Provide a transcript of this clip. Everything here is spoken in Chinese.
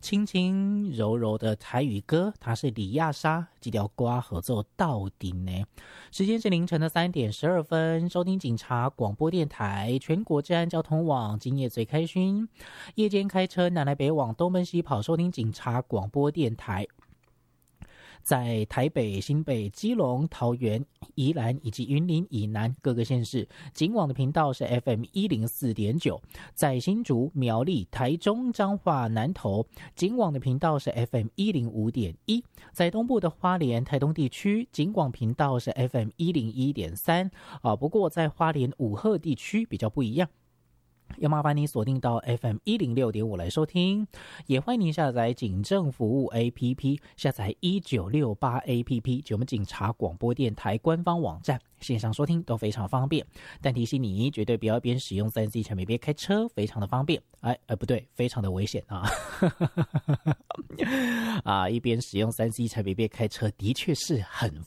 轻轻柔柔的台语歌，它是李亚莎这条歌合奏到底呢。时间是凌晨的3:12，收听警察广播电台全国治安交通网，今夜最开心。夜间开车南来北往东奔西跑，收听警察广播电台。在台北、新北、基隆、桃园、宜兰以及云林以南各个县市，警网的频道是 FM104.9；在新竹、苗栗、台中、彰化、南投，警网的频道是 FM105.1；在东部的花莲、台东地区，警广频道是 FM101.3。不过在花莲五鹤地区比较不一样。要麻烦你锁定到 FM106.5 来收听，也欢迎您下载警政服务 APP， 下载1968 APP 及我们警察广播电台官方网站，线上收听都非常方便。但提醒你，绝对不要边使用 3C 产品边开车，非常的方便。不对，非常的危险啊！一边使用 3C 产品边开车，的确是很